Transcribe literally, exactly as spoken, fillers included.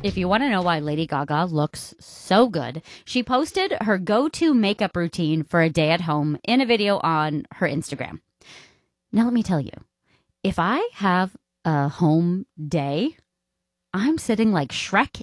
If you want to know why Lady Gaga looks so good, she posted her go-to makeup routine for a day at home in a video on her Instagram. Now, let me tell you, if I have a home day, I'm sitting like Shrek